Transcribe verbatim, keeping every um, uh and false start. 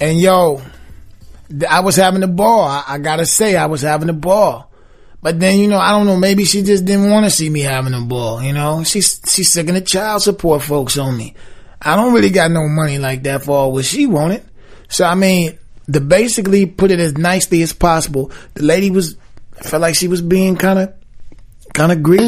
And yo, I was having a ball. I, I gotta say, I was having a ball. But then, you know, I don't know, maybe she just didn't want to see me having a ball, you know? She's, she's sick of the child support folks on me. I don't really got no money like that for all what she wanted. So, I mean, to basically put it as nicely as possible, the lady was, felt like she was being kind of, kind of greedy.